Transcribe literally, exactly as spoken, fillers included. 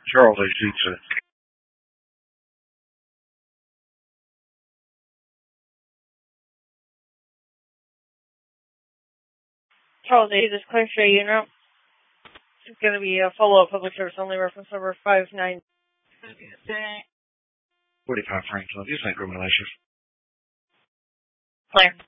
Charles A. Pizza. Charles A. This Claire Shea unit. It's going to be a follow-up public service only, reference number five nine. forty-five Franklin. You think criminal issues. Claire.